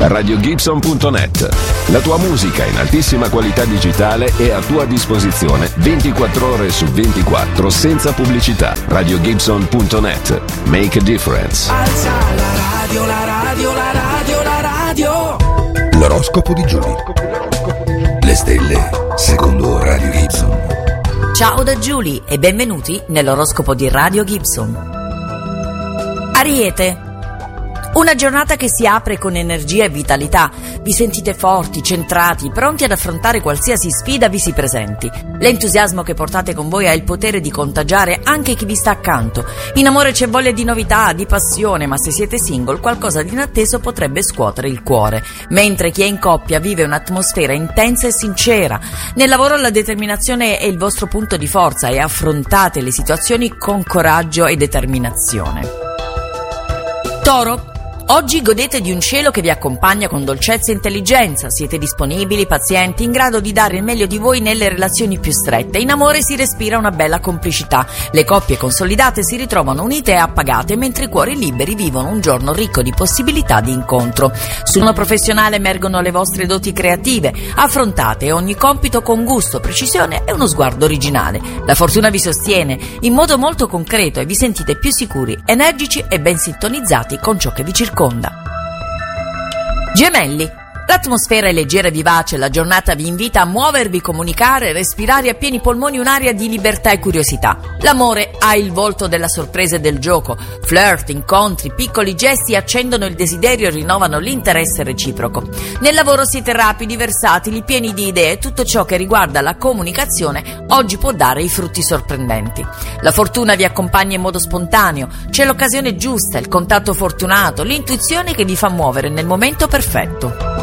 RadioGibson.net. La tua musica in altissima qualità digitale è a tua disposizione 24 ore su 24 senza pubblicità. RadioGibson.net. Make a difference. Alza la radio, la radio, la radio, la radio. L'oroscopo di Giulia. Le stelle secondo Radio Gibson. Ciao da Giulia e benvenuti nell'oroscopo di Radio Gibson. Ariete. Una giornata che si apre con energia e vitalità. Vi sentite forti, centrati, pronti ad affrontare qualsiasi sfida vi si presenti. L'entusiasmo che portate con voi ha il potere di contagiare anche chi vi sta accanto. In amore c'è voglia di novità, di passione, ma se siete single qualcosa di inatteso potrebbe scuotere il cuore. Mentre chi è in coppia vive un'atmosfera intensa e sincera. Nel lavoro la determinazione è il vostro punto di forza e affrontate le situazioni con coraggio e determinazione. Toro. Oggi godete di un cielo che vi accompagna con dolcezza e intelligenza, siete disponibili, pazienti, in grado di dare il meglio di voi nelle relazioni più strette. In amore si respira una bella complicità, le coppie consolidate si ritrovano unite e appagate, mentre i cuori liberi vivono un giorno ricco di possibilità di incontro. Sul piano professionale emergono le vostre doti creative, affrontate ogni compito con gusto, precisione e uno sguardo originale. La fortuna vi sostiene in modo molto concreto e vi sentite più sicuri, energici e ben sintonizzati con ciò che vi circonda. Gemelli. L'atmosfera è leggera e vivace, la giornata vi invita a muovervi, comunicare e respirare a pieni polmoni un'aria di libertà e curiosità. L'amore ha il volto della sorpresa e del gioco. Flirt, incontri, piccoli gesti accendono il desiderio e rinnovano l'interesse reciproco. Nel lavoro siete rapidi, versatili, pieni di idee, tutto ciò che riguarda la comunicazione oggi può dare i frutti sorprendenti. La fortuna vi accompagna in modo spontaneo, c'è l'occasione giusta, il contatto fortunato, l'intuizione che vi fa muovere nel momento perfetto.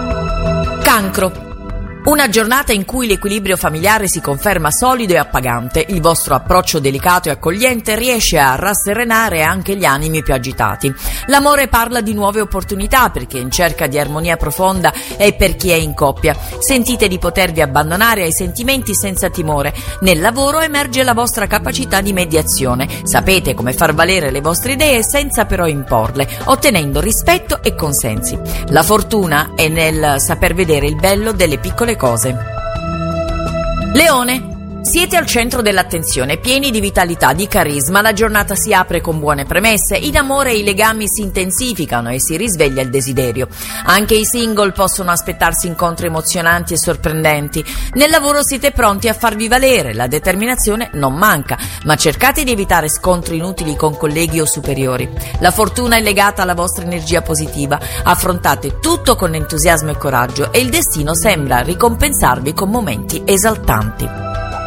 Cancro. Una giornata in cui l'equilibrio familiare si conferma solido e appagante. Il vostro approccio delicato e accogliente riesce a rasserenare anche gli animi più agitati. L'amore parla di nuove opportunità per chi è in cerca di armonia profonda e per chi è in coppia. Sentite di potervi abbandonare ai sentimenti senza timore. Nel lavoro emerge la vostra capacità di mediazione. Sapete come far valere le vostre idee senza però imporle, ottenendo rispetto e consensi. La fortuna è nel saper vedere il bello delle piccole cose. Leone. Siete al centro dell'attenzione, pieni di vitalità, di carisma, la giornata si apre con buone premesse, in amore i legami si intensificano e si risveglia il desiderio. Anche i single possono aspettarsi incontri emozionanti e sorprendenti. Nel lavoro siete pronti a farvi valere, la determinazione non manca, ma cercate di evitare scontri inutili con colleghi o superiori. La fortuna è legata alla vostra energia positiva, affrontate tutto con entusiasmo e coraggio e il destino sembra ricompensarvi con momenti esaltanti.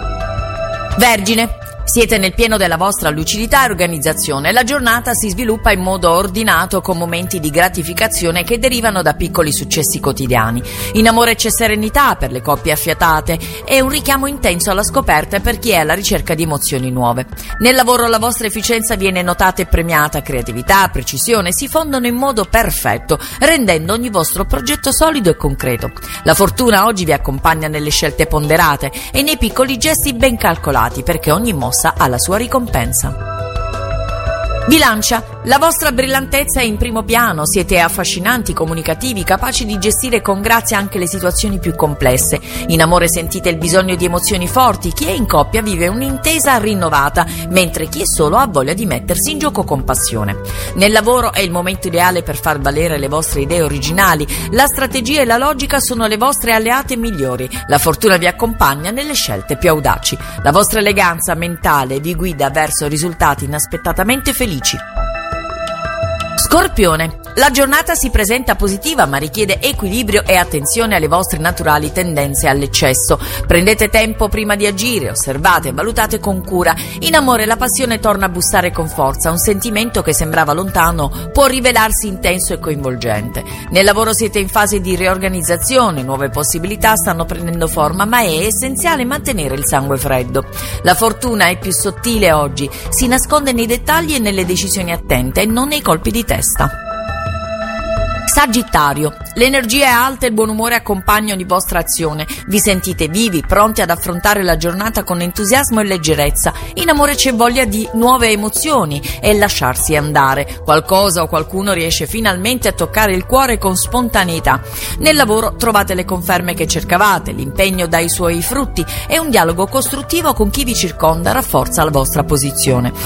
Vergine. Siete nel pieno della vostra lucidità e organizzazione. La giornata si sviluppa in modo ordinato con momenti di gratificazione che derivano da piccoli successi quotidiani. In amore c'è serenità per le coppie affiatate e un richiamo intenso alla scoperta per chi è alla ricerca di emozioni nuove. Nel lavoro la vostra efficienza viene notata e premiata, creatività, precisione si fondono in modo perfetto, rendendo ogni vostro progetto solido e concreto. La fortuna oggi vi accompagna nelle scelte ponderate e nei piccoli gesti ben calcolati, perché ogni mossa ha la sua ricompensa. Bilancia. La vostra brillantezza è in primo piano, siete affascinanti, comunicativi, capaci di gestire con grazia anche le situazioni più complesse. In amore sentite il bisogno di emozioni forti, chi è in coppia vive un'intesa rinnovata, mentre chi è solo ha voglia di mettersi in gioco con passione. Nel lavoro è il momento ideale per far valere le vostre idee originali, la strategia e la logica sono le vostre alleate migliori, la fortuna vi accompagna nelle scelte più audaci. La vostra eleganza mentale vi guida verso risultati inaspettatamente felici. Scorpione. La giornata si presenta positiva ma richiede equilibrio e attenzione alle vostre naturali tendenze all'eccesso. Prendete tempo prima di agire, osservate e valutate con cura. In amore la passione torna a bussare con forza, un sentimento che sembrava lontano può rivelarsi intenso e coinvolgente. Nel lavoro siete in fase di riorganizzazione, nuove possibilità stanno prendendo forma ma è essenziale mantenere il sangue freddo. La fortuna è più sottile oggi, si nasconde nei dettagli e nelle decisioni attente e non nei colpi di testa. Sagittario, l'energia è alta e il buon umore accompagna ogni vostra azione. Vi sentite vivi, pronti ad affrontare la giornata con entusiasmo e leggerezza. In amore c'è voglia di nuove emozioni e lasciarsi andare. Qualcosa o qualcuno riesce finalmente a toccare il cuore con spontaneità. Nel lavoro trovate le conferme che cercavate, l'impegno dà i suoi frutti e un dialogo costruttivo con chi vi circonda rafforza la vostra posizione.